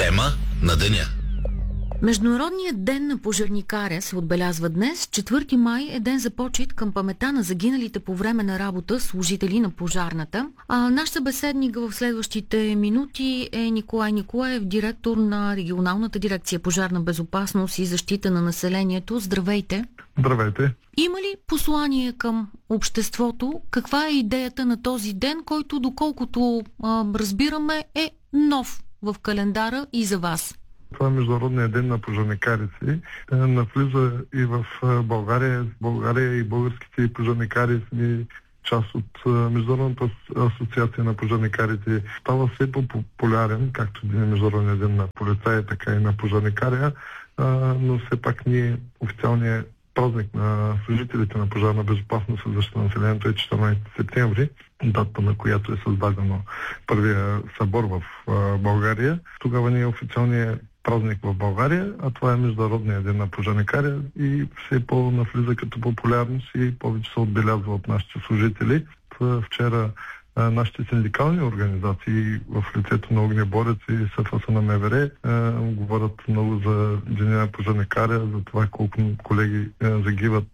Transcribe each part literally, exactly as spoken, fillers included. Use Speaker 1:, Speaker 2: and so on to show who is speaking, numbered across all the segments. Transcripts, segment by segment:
Speaker 1: Тема на деня.
Speaker 2: Международният ден на пожарникаря се отбелязва днес. четвърти май е ден за почит към памета на загиналите по време на работа служители на пожарната. А наш събеседник в следващите минути е Николай Николаев, директор на регионалната дирекция пожарна безопасност и защита на населението. Здравейте!
Speaker 3: Здравейте!
Speaker 2: Има ли послание към обществото? Каква е идеята на този ден, който, доколкото а, разбираме, е нов в календара и за вас?
Speaker 3: Това е Международният ден на пожарникарите. Навлиза и в България. България и българските пожарникари сме част от Международната асоциация на пожарникарите. Става все по-популярен, както е Международният ден на полицая, така и на пожарникаря, но все пак ние официалният празник на служителите на пожарна безопасност и защита на населението е четиринайсети септември, дата на която е създадено първия събор в България. Тогава ние официалният празник в България, а това е Международният ден на пожарникаря и все по-навлиза като популярност и повече се отбелязва от нашите служители. Вчера нашите синдикални организации в лицето на огнеборец и СФС на МВР говорят много за деня на пожарникаря, за това колко колеги загиват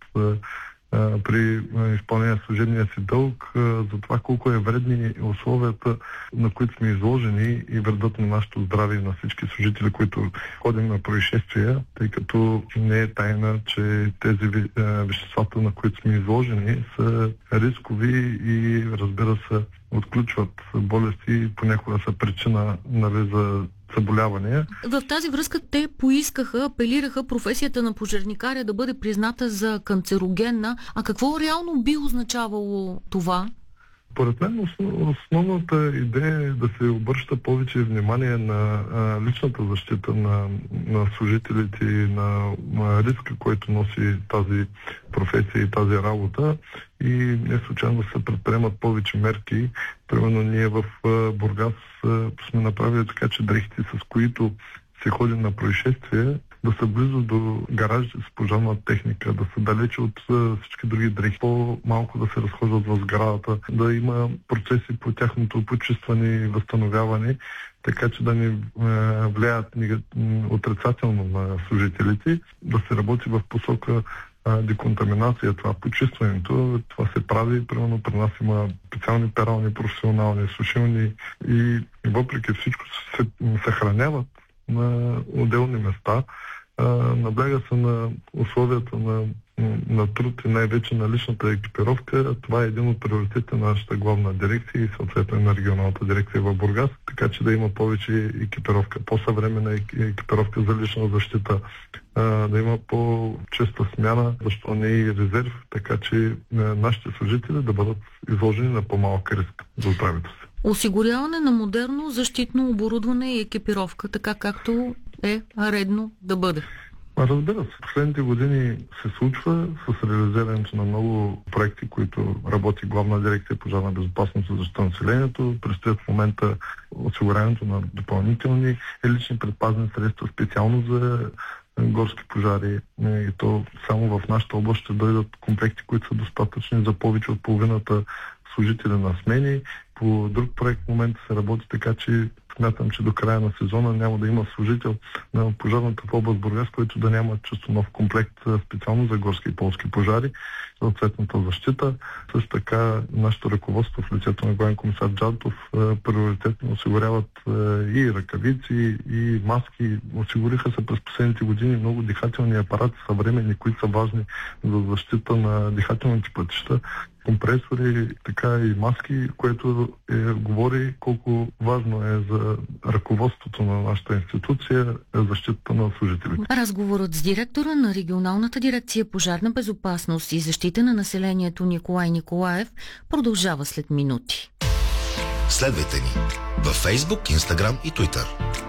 Speaker 3: при изпълнение на служебния си дълг, за това колко е вредни условията, на които сме изложени и вредят на нашето здраве и на всички служители, които ходим на происшествия, тъй като не е тайна, че тези веществата, на които сме изложени, са рискови и, разбира се, отключват болести и понякога са причина, нали, за заболявания.
Speaker 2: В тази връзка те поискаха, апелираха професията на пожарникаря да бъде призната за канцерогенна. А какво реално би означавало това?
Speaker 3: Поред мен основната идея е да се обръща повече внимание на а, личната защита на, на служителите и на, на риска, който носи тази професия и тази работа. И не случайно се предприемат повече мерки. Примерно ние в а, Бургас а, сме направили така, че дрехите, с които се ходи на происшествие, да са близо до гаражите с пожарна техника, да са далече от uh, всички други дрехи, по-малко да се разхождат в сградата, да има процеси по тяхното почистване и възстановяване, така че да не uh, влияят отрицателно на служителите, да се работи в посока uh, деконтаминация, това почистването. Това се прави, примерно при нас има специални перални, професионални, сушилни и въпреки всичко се съхраняват на отделни места. А, набляга се на условията на, на труд и най-вече на личната екипировка. Това е един от приоритетите на нашата главна дирекция и съответно на регионалната дирекция в Бургас, така че да има повече екипировка, по-съвременна екипировка за лична защита, а, да има по-честа смяна, защо не и резерв, така че а, нашите служители да бъдат изложени на по-малък риск за здравето си.
Speaker 2: Осигуряване на модерно защитно оборудване и екипировка, така както е редно да бъде.
Speaker 3: Разбира се, последните години се случва с реализирането на много проекти, които работи Главна дирекция пожарна безопасност и защита на населението. Предстоят в момента осигуряването на допълнителни лични предпазни средства, специално за горски пожари. И то само в нашата област ще дойдат комплекти, които са достатъчни за повече от половината служители на смени. По друг проект в момента се работи така, че смятам, че до края на сезона няма да има служител на пожарната в област Бургас, който да няма чисто нов комплект специално за горски и полски пожари, съответната защита. Също така нашето ръководство в лицето на главен комисар Джантов приоритетно осигуряват и ръкавици, и маски. Осигуриха се през последните години много дихателни апарати съвременни, които са важни за защита на дихателните пътища, компресори, така и маски, което е, говори колко важно е за ръководството на нашата институция защита на служителите.
Speaker 2: Разговорът с директора на регионалната дирекция пожарна безопасност и защита на населението Николай Николаев продължава след минути.
Speaker 1: Следвайте ни във Facebook, Instagram и Twitter.